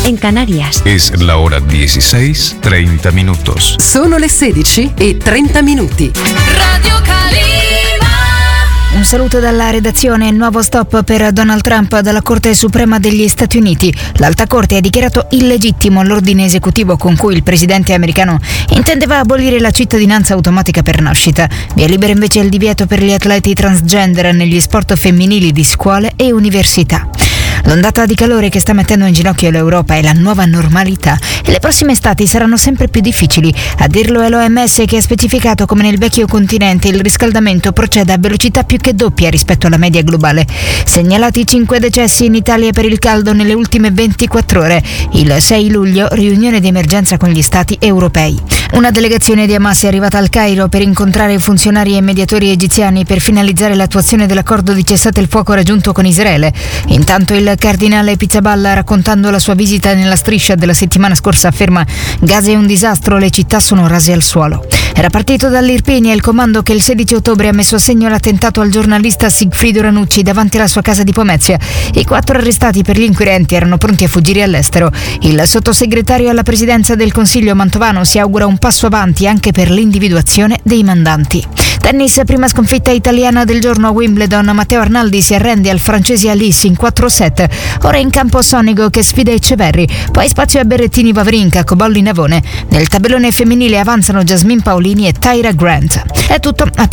en Canarias. Es la hora 16:30 minutos. Sono le 16:30. Radio Calima. Un saluto dalla redazione. Nuovo stop per Donald Trump dalla Corte Suprema degli Stati Uniti. L'Alta Corte ha dichiarato illegittimo l'ordine esecutivo con cui il presidente americano intendeva abolire la cittadinanza automatica per nascita. Via libera invece il divieto per gli atleti transgender negli sport femminili di scuole e università. L'ondata di calore che sta mettendo in ginocchio l'Europa è la nuova normalità e le prossime estati saranno sempre più difficili. A dirlo è l'OMS, che ha specificato come nel vecchio continente il riscaldamento proceda a velocità più che doppia rispetto alla media globale. Segnalati 5 decessi in Italia per il caldo nelle ultime 24 ore. Il 6 luglio, riunione di emergenza con gli stati europei. Una delegazione di Hamas è arrivata al Cairo per incontrare funzionari e mediatori egiziani per finalizzare l'attuazione dell'accordo di cessate il fuoco raggiunto con Israele. Intanto il cardinale Pizzaballa, raccontando la sua visita nella striscia della settimana scorsa, afferma: Gaza è un disastro, le città sono rase al suolo. Era partito dall'Irpinia il comando che il 16 ottobre ha messo a segno l'attentato al giornalista Sigfrido Ranucci davanti alla sua casa di Pomezia. I 4 arrestati per gli inquirenti erano pronti a fuggire all'estero. Il sottosegretario alla presidenza del Consiglio Mantovano si augura un passo avanti anche per l'individuazione dei mandanti. Tennis, prima sconfitta italiana del giorno a Wimbledon. Matteo Arnaldi si arrende al francese Alice in 4 set. Ora in campo Sonigo che sfida Ecceverri, poi spazio a Berrettini, Wawrinka, Cobolli, Navone. Nel tabellone femminile avanzano Jasmine Paolini e Tyra Grant. È tutto, a